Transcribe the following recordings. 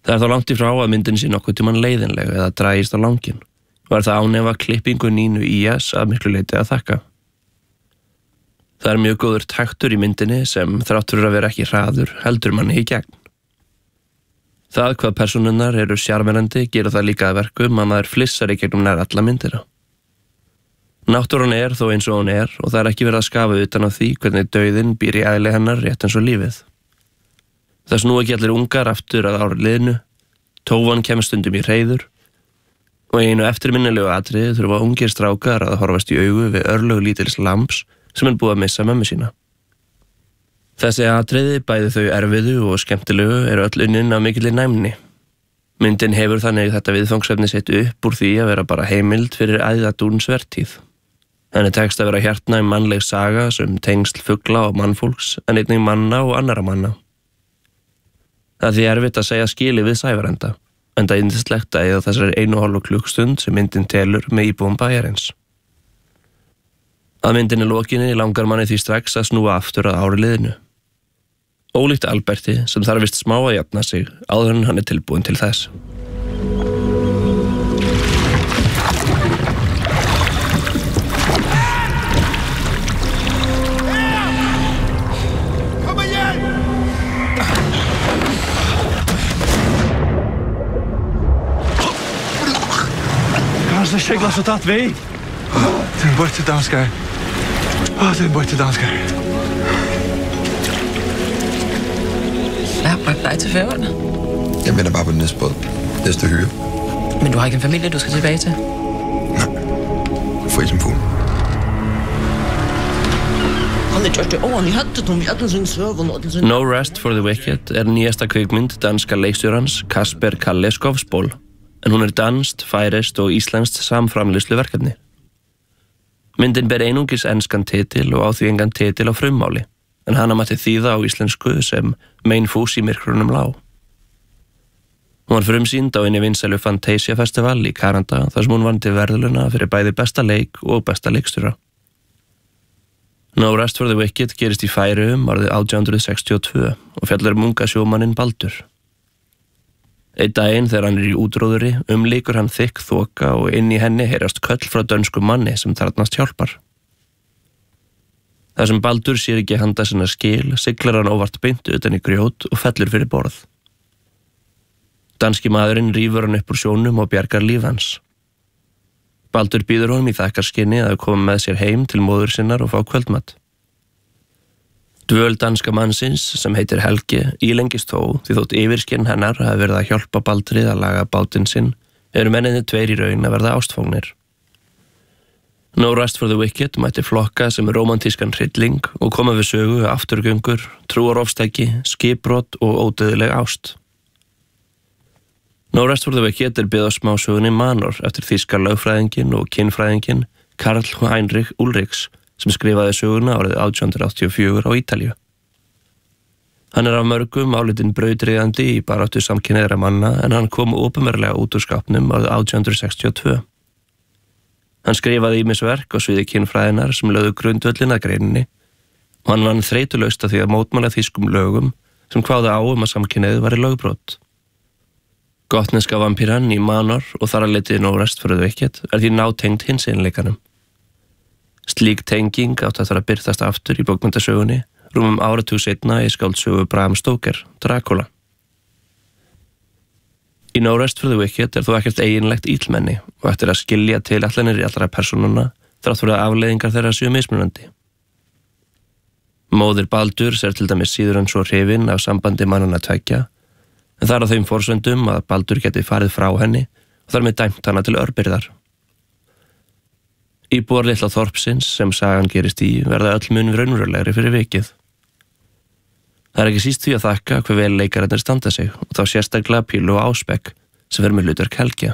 Það þá langt í frá að myndin sé nokkuð tímann leiðinleg eða dragist á langinn og það ánefa klippingu Nínu Ías að miklu leyti að þakka. Það mjög góður taktur í myndinni sem þráttur að vera ekki hraður heldur manni í gegn. Það hvað persónurnar eru sjarmerandi gera það líka að verkum að maður flissar í gegnum nær alla myndina. Náttúran þó eins og hún og það ekki verið að skafa utan á því hvernig dauðinn býr í eðli hennar rétt eins og lífið. Það snúa ekki allir ungar aftur að ári liðinu, tófan kemur stundum í hreiður og einu eftirminnilegu atriði þurfa ungir strákar að horfast í augu við örlög lítils lambs sem búið að missa mömmu sína. Þessi atriði, bæði þau erfiðu og skemmtilegu, eru öll unnin af mikilli næmni. Myndin hefur þannig þetta viðfangsefni sitt upp úr því að vera bara heimild fyrir æðadúns vertíð. Henni tekst að vera hjartnæm mannleg saga sem tengsl fugla og mannfólks en einnig manna og annarra manna. Það því erfitt að segja skili við Sævarenda, enda yndislegt að eyða þessari 1,5 klukkstund sem myndin telur með íbúum bæjarins. Að myndinni lokinni langar manni því strax að snúa aftur að ári liðinu. Ólíkt Alberti sem þarf vist smá að jafna sig áður en hann tilbúin til þess. Kanskje skjegler så tatt vi? Den borte dansker. Den borte dansker. Hvad har bragt dig til Færøerne? Jeg venter bare på den næste båd. Næste hyre. Men du har ikke en familie, du skal tilbage til? Nej. Fri som fugl. No Rest for the Wicked nýjasta kvikmynd danska leikstjórans Kasper Kalle Skovsból, en hún danskt, færist og íslenskt samframleiðslu verkefni. Myndin ber einungis enskan titil og á því engan titil á frummáli, en hana mætti þýða á íslensku sem Mein Fús í myrkrunum lá. Hún var frumsýnd á einu vinsælu Fantasia Festival í Kanada þar sem hún vann til verðlauna fyrir bæði besta leik og besta leikstjóra. No Rest for the Wicked gerist í Færeyjum árið 1862 og fjallar unga sjómanninn Baldur. Einn daginn þegar hann í útróðuri umlíkur hann þykk þoka og inn í henni heyrast köll frá dönskum manni sem þarnast hjálpar. Þar sem Baldur sér ekki handa sinna skil, siglar hann óvart beint utan í grjót og fellur fyrir borð. Danski maðurinn rífur hann upp úr sjónum og bjargar líf hans. Baldur býður honum í þakkarskyni að koma með sér heim til móður sinnar og fá kvöldmat. Dvöl danska mannsins, sem heitir Helgi, ílengist þó því þótt yfirskinn hennar hafi verið að hjálpa Baldri að laga bátinn sinn, eru menninni tveir í raun að verða ástfógnir. No Rest for the Wicked mætti flokka sem romantískan hrylling og koma við sögu afturgöngur, trúarofstæki, skipbrot og ódauðleg ást. No Rest for the Wicked byggð á smásögunni Manor eftir þýska lögfræðinginn og kynfræðinginn Karl Heinrich Ulrichs sem skrifaði söguna árið 1884 á Ítalíu. Hann af mörgum álitinn brautryðjandi í baráttu samkynhneigðra manna en hann kom opinberlega út úr skápnum árið 1862. Hann skrifaði ýmis verk á sviði kynfræðinnar sem lögðu grundvöllin að greininni og hann vann þreytulaust að því að mótmæla þýskum lögum sem kváðu á að samkynhneigð væri lögbrot. Gotneska vampíran í Manor og þar að letið No Rest for the Wicked því nátengd hinseinleikanum. Slík tenging átt að þarf að birtast aftur í bókmenntasögunni rúmum áratug seinna í skáldsögu Bram Stoker, Dracula. Í No Rest for the Wicked þó ekkert eiginlegt illmenni og eftir að skilja til allanir í allra persónuna þrátt fyrir að afleiðingar þeirra séu mismunandi. Móðir Baldurs til dæmis síður en svo hrifin af sambandi mannanna tveggja, en það á þeim forsendum að Baldur geti farið frá henni og þar með dæmt hana til örbirðar. Íbúar litla þorpsins sem sagan gerist í verða öll mun raunverulegri fyrir vikið. Það ekki síst því að þakka hve vel leikararnir standa sig og þá sérstaklega Pílu og Ásbekk sem fer með hlutverk Helga.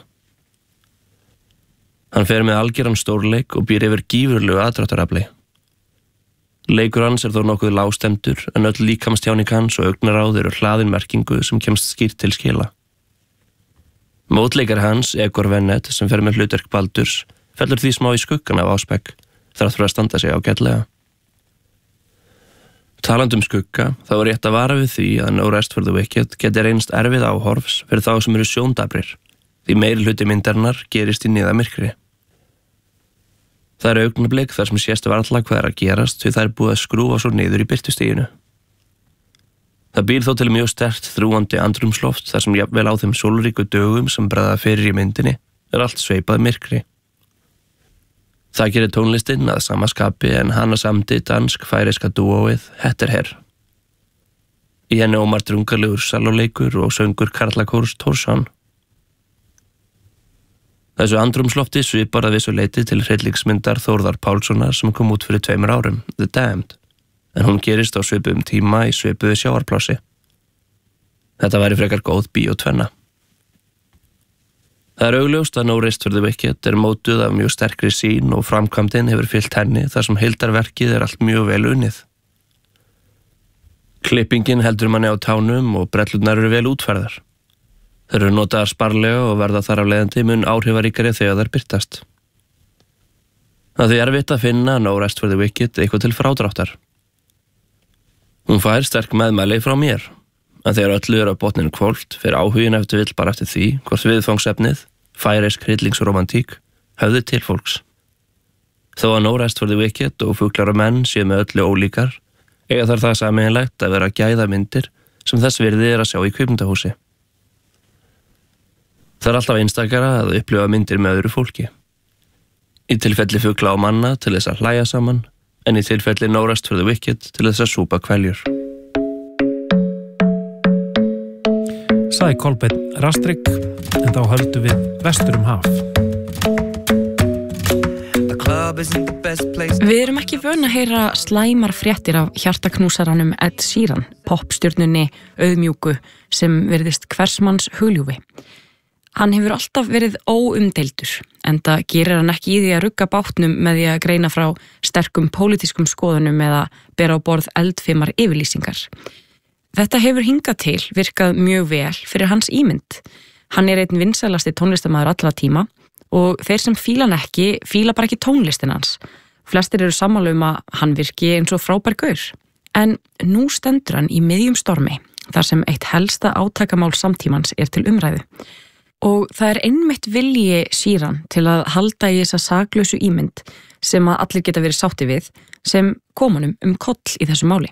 Hann fer með algjöran stórleik og býr yfir gífurlegu aðdráttarafli. Leikur hans þó nokkuð lágstemdur en öll líkamstjáning hans og augnaráð eru hlaðin merkingu sem kemst skýrt til skila. Mótleikar hans, Egor Vennet, sem fer með hlutverk Baldurs, fellur því smá í skuggan af Ásbekk þrátt fyrir að standa sig ágætlega. Talandi skugga, þá rétt að vara við því að No Rest for the Wicked geti reynst erfið áhorfs fyrir þá sem eru sjóndabrir, því meiri hluti myndarinnar gerist í niðamyrkri. Það er augnablik þar sem sést varla hvað að gerast því það búið að skrúfa svo niður í birtustiginu. Það býr þó til mjög sterkt þrúgandi andrúmsloft þar sem jafnvel á þeim sólríku dögum sem bregða fyrir í myndinni allt sveipað myrkri. Það gerir tónlistinn að sama skapi en hana samdi dansk-færiska dúóið Hetter Herr. Í henni ómar drungalegur salóleikur og söngur karlakórs Tórsson. Þessu andrúmslofti svipar að vissu leyti til hryllingsmyndar Þórðar Pálssonar sem kom út fyrir 2 árum, The Damned, en hún gerist á svipuðum tíma í svipuðu sjávarplássi. Þetta væri frekar góð bíótvenna. Það er augljóst að No Rest for the Wicked er mótuð af mjög sterkri sýn og framkvæmdin hefur fylgt henni þar sem heildarverkið er allt mjög vel unnið. Klippingin heldur manni á tánum og brellurnar eru vel útfærðar. Þeir eru notaðar sparlega og verða þar af leiðandi mun áhrifaríkari þegar þær birtast. Það er erfitt að finna No Rest for the Wicked eitthvað til frádráttar. Hún fær sterk meðmæli frá mér, en þegar öllu er á botninu hvolft fyrir áhugin eftir vill bara eftir því hvort viðfangsefnið, færisk hryllingsromantík, höfði til fólks. Þó að No Rest for the Wicked og Fuglar og menn séu með öllu ólíkar, eiga þar það sameiginlegt að vera gæða myndir sem þess virði er að sjá í kvikmyndahúsi. Það er alltaf einstakara að upplifa myndir með öðru fólki. Í tilfelli Fugla og manna til þess að hlæja saman, en í tilfelli No Rest for the Wicked til þess að súpa kveljur. Sagði Kolbeinn Rastrick, en þá höldum við vestur haf. Við erum ekki vön að heyra slæmar fréttir af hjartaknúsaranum Ed Sheeran, popstjörnunni auðmjúku sem virðist hversmanns hugljúfi. Hann hefur alltaf verið óumdeildur, enda gerir hann ekki í því að rugga bátnum með því að greina frá sterkum pólitískum skoðunum eða bera á borð eldfimar yfirlýsingar. Þetta hefur hingað til virkað mjög vel fyrir hans ímynd. Hann er einn vinsælasti tónlistarmaður allra tíma og þeir sem fíla hann ekki, fíla bara ekki tónlistin hans. Flestir eru sammála að hann virki eins og frábær gaur. En nú stendur hann í miðjum stormi, þar sem eitt helsta átakamál samtímans er til umræðu. Og það er einmitt vilji Sheeran til að halda í þessa saklausu ímynd sem að allir geta verið sátti við sem kom honum koll í þessu máli.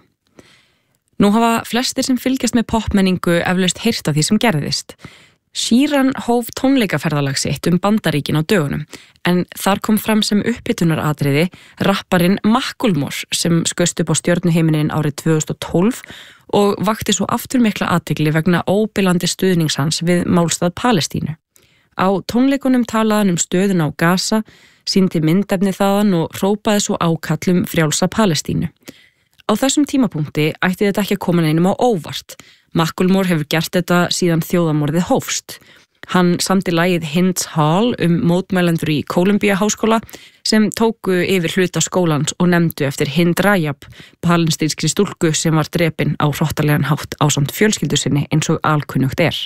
Nú hafa flestir sem fylgjast með popmenningu eflaust heyrt af því sem gerðist. Sheeran hóf tónleikaferðalag sitt Bandaríkin á dögunum, en þar kom fram sem upphituunaratriði rapparinn Macklemore sem skaust upp á stjörnuheiminin árið 2012 og vakti svo aftur mikla athygli vegna óbilandi stuðnings hans við málstað Palestínu. Á tónleikunum talaði hann stöðuna á Gaza, sýndi myndefni þaðan og hrópaði svo ákall frjálsa Palestínu. Á þessum tímapunkti ætti þetta ekki að koma neinum á óvart. Macklemore hefur gert þetta síðan þjóðamorðið hófst. Hann samdi lagið Hinds Hall mótmælendur í Columbia háskóla sem tóku yfir hluta skólans og nefndu eftir Hind Rajab, palestínskri stúlku sem var drepin á hrottalegan hátt ásamt fjölskyldu sinni eins og alkunnugt er.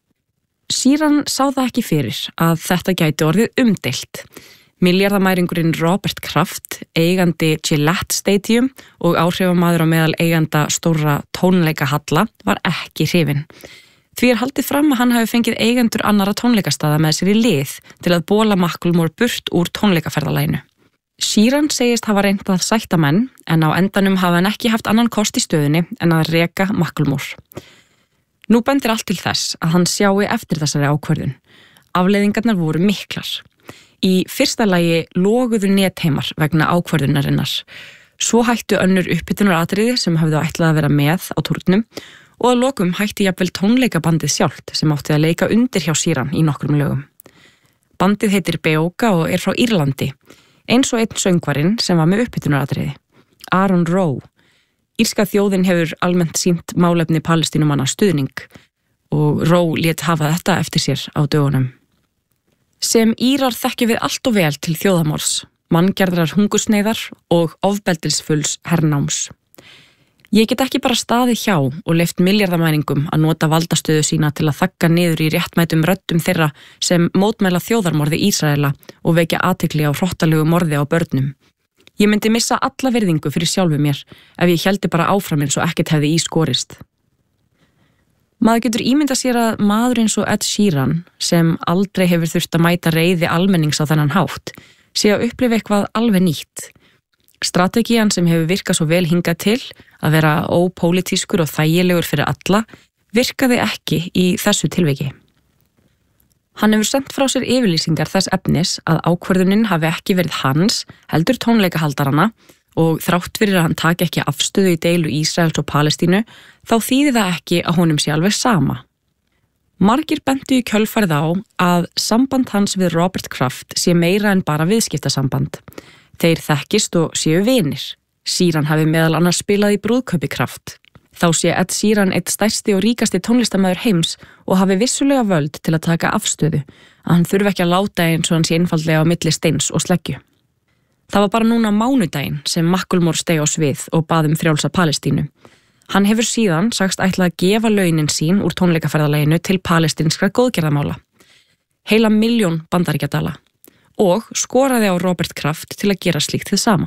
Sheeran sá það ekki fyrir að þetta gæti orðið umdeilt. Milliardamæringurinn Robert Kraft, eigandi Gillette Stadium og áhrifamaður á meðal eiganda stórra tónleikahalla var ekki hrifinn. Því er haldið fram að hann hafi fengið eigendur annara tónleikastaða með sér í lið til að bola Macklemore burt úr tónleikaferðalaginu. Sheeran segist hafa reynt að sætta menn en á endanum hafa hann ekki haft annan kost í stöðunni en að reka Macklemore. Nú bendir allt til þess að hann sjái eftir þessari ákvörðun. Afleiðingarnar voru miklar. Í fyrsta lagi loguðu netheimar vegna ákvörðunarinnar. Svo hættu önnur upphituunaratriði sem höfðu ætlað að vera með á túrnum og að lokum hætti jafnvel tónleikabandið sjálft sem átti að leika undir hjá Sheeran í nokkrum lögum. Bandið heitir Beoga og er frá Írlandi, eins og einn söngvarinn sem var með upphituunaratriði, Aaron Rowe. Írska þjóðin hefur almennt sýnt málefni Palestínumanna stuðning og Rowe lét hafa þetta eftir sér á dögunum. Sem Írar þekkjum við allt og vel til þjóðamorðs, manngerðrar hungursneyðar og ofbeldisfulls hernáms. Ég get ekki bara staðið hjá og leyft milliardamæningum að nota valdastöðu sína til að þagga niður í réttmætum röddum þeirra sem mótmæla þjóðarmorði Ísraela og vekja athygli á hrottalegu morði á börnum. Ég myndi missa alla virðingu fyrir sjálfu mér ef ég héldi bara áfram eins og ekkert hefði í skorist. Maður getur ímyndað sér að maður eins og Ed Sheeran, sem aldrei hefur þurft að mæta reiði almennings á þennan hátt, sé að upplifa eitthvað alveg nýtt. Strategían sem hefur virkað svo vel hingað til, að vera ópólitískur og þægilegur fyrir alla, virkaði ekki í þessu tilviki. Hann hefur sendt frá sér yfirlýsingar þess efnis að ákvörðunin hafi ekki verið hans, heldur tónleikahaldarana, og þrátt fyrir að hann taki ekki afstöðu í deilu Ísraels og Palestínu, þá þýðir það ekki að honum sé alveg sama. Margir bentu í kjölfarið á að samband hans við Robert Kraft sé meira en bara viðskiptasamband. Þeir þekkist og séu vinir. Sheeran hafi meðal annars spilað í brúðkaupi Kraft. Þá sé Ed Sheeran eitt stærsti og ríkasti tónlistarmaður heims og hafi vissulega völd til að taka afstöðu, að hann þurfi ekki að láta eins og hann sé einfaldlega á milli steins og sleggju. Það var bara núna mánudaginn sem Macklemore steig á svið og bað frjálsa Palestínu. Hann hefur síðan sagst ætla að gefa launin sín úr tónleikaferðalaginu til palestínskra góðgerðamála. Heila 1 milljón bandaríkjadala. Og skoraði á Robert Kraft til að gera slíkt þið sama.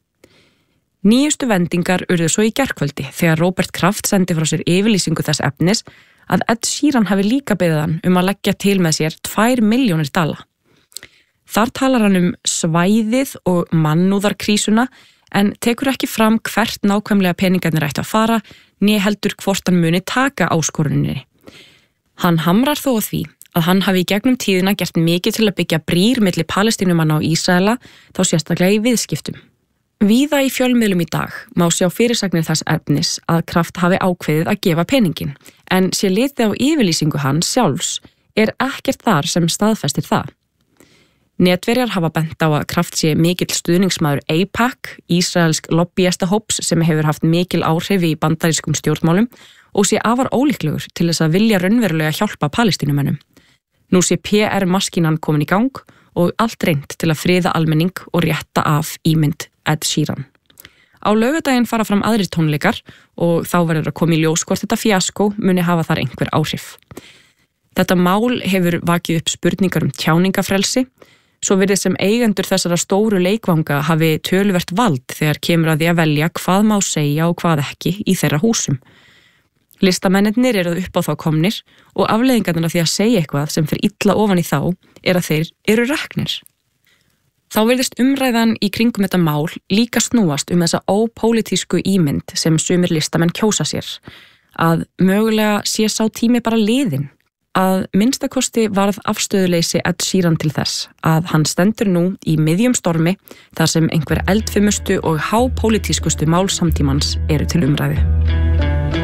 Nýjustu vendingar urðu svo í gærkvöldi þegar Robert Kraft sendi frá sér yfirlýsingu þess efnis að Ed Sheeran hafi líka beðið hann að leggja til með sér 2 milljónir dala. Þar talar hann svæðið og mannúðarkrísuna en tekur ekki fram hvert nákvæmlega peningarnir ættu að fara, né heldur hvort hann muni taka áskoruninni. Hann hamrar þó á því að hann hafi í gegnum tíðina gert mikið til að byggja brýr milli Palestínumanna og Ísraela, þá sérstaklega í viðskiptum. Víða í fjölmiðlum í dag má sjá fyrirsagnir þess efnis að Kraft hafi ákveðið að gefa peningin, en sé litið á yfirlýsingu hans sjálfs ekkert þar sem staðfestir það. Netverjar hafa bent á að Kraft sé mikill stuðningsmaður AIPAC, Ísraelsk lobbyistahóps sem hefur haft mikil áhrif í bandarískum stjórnmálum og sé afar ólíklegur til þess að vilja raunverulega hjálpa Palestínumönnum. Nú sé PR-maskínan komin í gang og allt reynt til að friða almenning og rétta af ímynd Ed Sheeran. Á laugardaginn fara fram aðrir tónleikar og þá verður að koma í ljós hvort þetta fíaskó muni hafa þar einhver áhrif. Þetta mál hefur vakið upp spurningar tjáningafrelsi, svo virðist sem eigendur þessara stóru leikvanga hafi töluvert vald þegar kemur að því að velja hvað má segja og hvað ekki í þeirra húsum. Listamennirnir eru upp á þá komnir og afleiðingarnar af því að segja eitthvað sem fer illa ofan í þá að þeir eru reknir. Þá virðist umræðan í kringum þetta mál líka snúast þessa ópólitísku ímynd sem sumir listamenn kjósa sér, að mögulega sé sá tími bara liðinn. Að minnstakosti varð afstöðuleysi Ed Sheeran til þess að hann stendur nú í miðjum stormi þar sem einhver eldfimustu og hápólitískustu mál samtímans eru til umræðu.